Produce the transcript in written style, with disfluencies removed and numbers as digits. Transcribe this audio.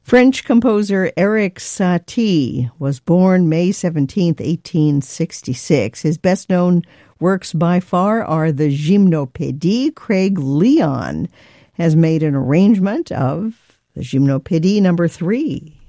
French composer Erik Satie was born May 17, 1866. His best-known works by far are the Gymnopédie. Craig Leon has made an arrangement of the Gymnopédie number 3.